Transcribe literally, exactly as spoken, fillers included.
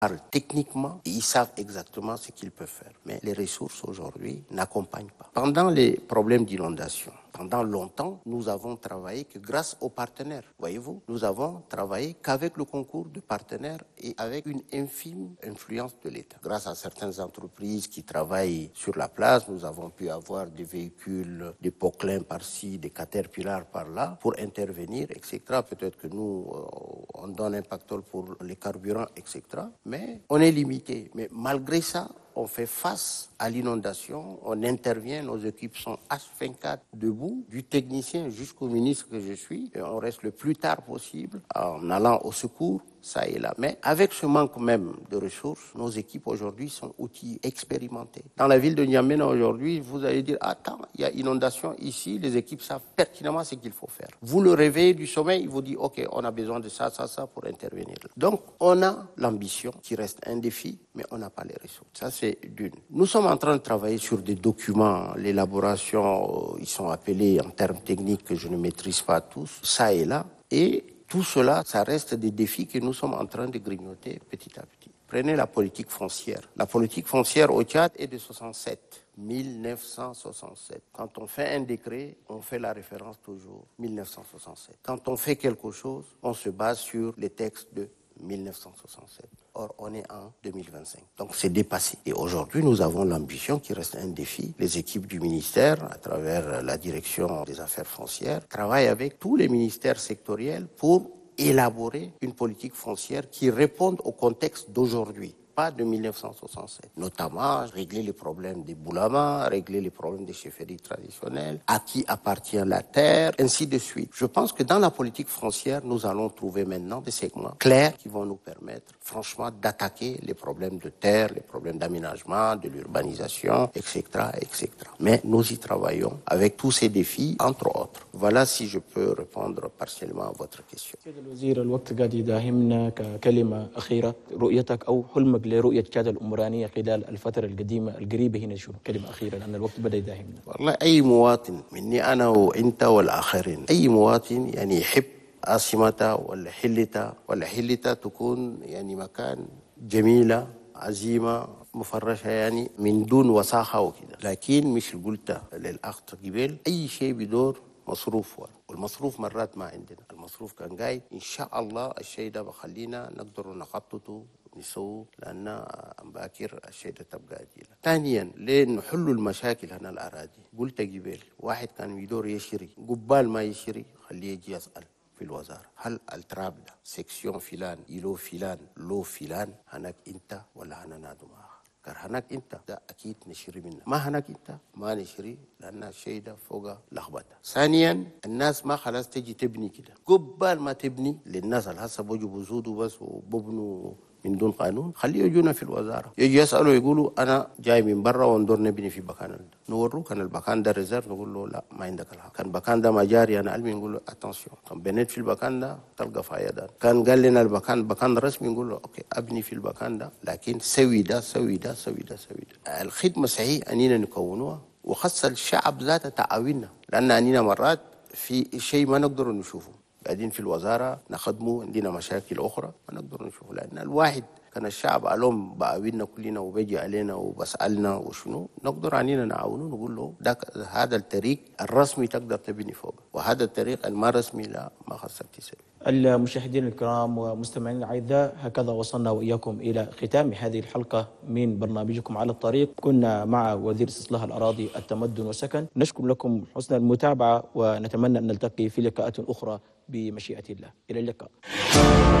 parlent techniquement et ils savent exactement ce qu'ils peuvent faire. Mais les ressources aujourd'hui n'accompagnent pas. Pendant les problèmes d'inondation, pendant longtemps, nous avons travaillé que grâce aux partenaires. Voyez-vous, nous avons travaillé qu'avec le concours de partenaires et avec une infime influence de l'État. Grâce à certaines entreprises qui travaillent sur la place, nous avons pu avoir des véhicules, des Poclin par-ci, des Caterpillar par-là, pour intervenir, et cetera. Peut-être que nous, on donne un pactole pour les carburants, et cetera. Mais on est limité. Mais malgré ça, on fait face à l'inondation, on intervient, nos équipes sont H vingt-quatre debout, du technicien jusqu'au ministre que je suis, et on reste le plus tard possible en allant au secours, ça et là. Mais avec ce manque même de ressources, nos équipes aujourd'hui sont outils expérimentés. Dans la ville de N'Djamena aujourd'hui, vous allez dire, attends, il y a inondation ici, les équipes savent pertinemment ce qu'il faut faire. Vous le réveillez du sommeil, il vous dit, ok, on a besoin de ça, ça, ça pour intervenir. Donc, on a l'ambition qui reste un défi, mais on n'a pas les ressources. Ça, c'est d'une. Nous sommes en train de travailler sur des documents, l'élaboration, ils sont appelés en termes techniques que je ne maîtrise pas tous, ça et là, et tout cela, ça reste des défis que nous sommes en train de grignoter petit à petit. Prenez la politique foncière. La politique foncière au Tchad est de soixante-sept, mille neuf cent soixante-sept. Quand on fait un décret, on fait la référence toujours mille neuf cent soixante-sept. Quand on fait quelque chose, on se base sur les textes de mille neuf cent soixante-sept. Or, on est en deux mille vingt-cinq. Donc, c'est dépassé. Et aujourd'hui, nous avons l'ambition qui reste un défi. Les équipes du ministère, à travers la direction des affaires foncières, travaillent avec tous les ministères sectoriels pour élaborer une politique foncière qui réponde au contexte d'aujourd'hui, pas de mille neuf cent soixante-sept. Notamment, régler les problèmes des boulamas, régler les problèmes des chefferies traditionnelles, à qui appartient la terre, ainsi de suite. Je pense que dans la politique foncière, nous allons trouver maintenant des segments clairs qui vont nous permettre, franchement, d'attaquer les problèmes de terre, les problèmes d'aménagement, de l'urbanisation, et cetera, et cetera. Mais nous y travaillons avec tous ces défis, entre autres. Voilà si je peux répondre partiellement à votre question. سيد الوزير، الوقت قاعد يداهمنا ككلمة أخيرة، رؤيتك أو حلمك لرؤية تشاد الأمورانية خلال الفترة القديمة القريبة هنا شنو؟ كلمة أخيرة لأن الوقت بدأ يداهمنا. والله أي مواطن مني أنا وأنت والآخرين، أي مواطن يعني يحب عاصمته ولا حلته ولا حلته تكون يعني مكان جميلة عزيمة مفرشة يعني من دون وساخة وكده. لكن مش قلت للأخ قبل أي شيء بدور مصروف ورا، والمصروف مرات ما عندنا. المصروف كان قايد إن شاء الله الشيء ده بخلينا نقدر نخططه نسوه، لأن باكر الشيء ده تبقى أجيله. ثانيا لين نحل المشاكل هنا الأراضي. قلت قبل واحد كان يدور يشري، قبال ما يشري خليه يجي يسأل في الوزارة، هل التراب ده سكسيون فلان يلو فلان لو فلان هناك انت ولا هنا نادو معها؟ كان هناك انت ده اكيد نشري منه، ما هناك انت ما نشري، لان الشيء ده فوق لخبطه. ثانيا الناس ما خلاص تجي تبني كده، قبال ما تبني للناس اللي هسه بيجوا بزودوا بس وببنوا من دون قانون، خليه يجونا في الوزاره، يجي يسالوا يقولوا انا جاي من برا وندور نبني في بكان ده، نوروه كان البكان ده ريزيرف، نقول له لا ما عندك الحق. كان البكان ده مجاري انا علمي، نقول له اتنسيون، كان بنيت في البكان ده تلقى فايدة. كان قال لنا البكان بكان رسمي، نقول له اوكي ابني في البكان ده، لكن سوي ده سوي ده سوي ده سوي ده. الخدمه صحيح انينا نكونوها، وخاصه الشعب ذاته تعاوننا، لان انينا مرات في شيء ما نقدر نشوفه، قاعدين في الوزاره نخدمه، عندنا مشاكل اخرى ما نقدر نشوفه، لان الواحد كان الشعب علوم بعاوينا كلنا وبيجي علينا وبسألنا وشنو، نقدر عنينا نعاونه، نقول له ده هذا الطريق الرسمي تقدر تبني فوق، وهذا الطريق الما رسمي لا ما خسرت تسوي. المشاهدين الكرام ومستمعين الأعزاء، هكذا وصلنا وإياكم إلى ختام هذه الحلقة من برنامجكم على الطريق. كنا مع وزير استصلاح الأراضي التمدن والسكن. نشكر لكم حسن المتابعة ونتمنى أن نلتقي في لقاءات أخرى بمشيئة الله. إلى اللقاء.